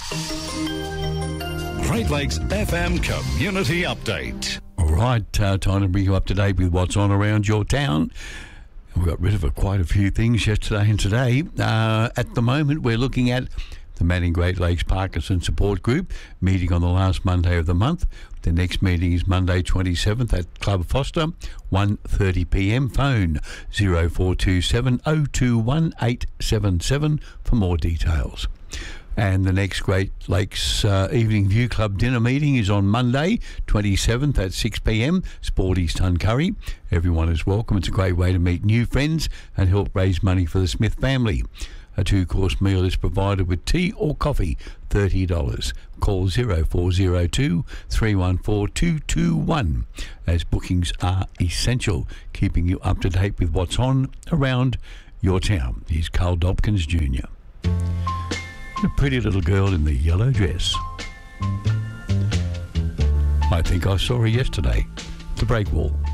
Great Lakes FM Community Update. All right, time to bring you up to date with what's on around your town. We got rid of quite a few things yesterday and today. At the moment, we're looking at the Manning Great Lakes Parkinson Support Group meeting on the last Monday of the month. The next meeting is Monday 27th at Club Foster, 1:30 p.m. Phone 0427 021 877 for more details. And the next Great Lakes Evening View Club dinner meeting is on Monday, 27th at 6 p.m, Sporty's Tuncurry. Everyone is welcome. It's a great way to meet new friends and help raise money for the Smith family. A 2-course meal is provided with tea or coffee, $30. Call 0402 314 221 as bookings are essential, keeping you up to date with what's on around your town. Here's Carl Dobkins Jr. A pretty little girl in the yellow dress. I think I saw her yesterday. The Breakwall.